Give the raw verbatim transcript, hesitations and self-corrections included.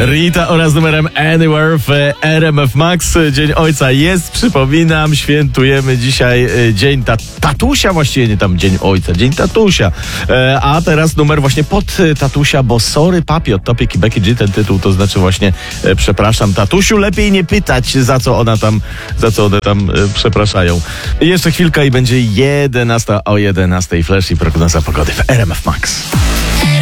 Rita oraz numerem Anywhere w R M F Max. Dzień Ojca jest, przypominam, świętujemy dzisiaj dzień ta- tatusia, właściwie nie tam dzień Ojca, dzień tatusia. E, a teraz numer właśnie pod tatusia, bo sorry papi od Topic i Becky G, ten tytuł to znaczy właśnie e, przepraszam tatusiu, lepiej nie pytać za co ona tam, za co one tam e, przepraszają. I jeszcze chwilka i będzie jedenasta o jedenastej Flash i prognoza pogody w R M F Max.